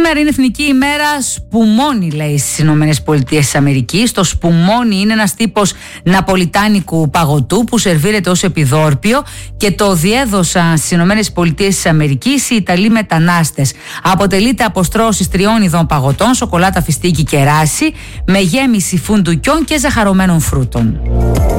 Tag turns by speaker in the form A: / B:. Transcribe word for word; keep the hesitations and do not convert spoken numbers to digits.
A: Σήμερα είναι Εθνική ημέρα σπουμόνι, λέει, στις Ηνωμένες Πολιτείες της Αμερικής. Το σπουμόνι είναι ένας τύπος ναπολιτάνικου παγωτού που σερβίρεται ως επιδόρπιο και το διέδωσαν στις Ηνωμένες Πολιτείες της Αμερικής οι Ιταλοί μετανάστες. Αποτελείται από στρώσεις τριών ειδών παγωτών, σοκολάτα, φιστίκι και ράσι, με γέμιση φουντουκιών και ζαχαρωμένων φρούτων.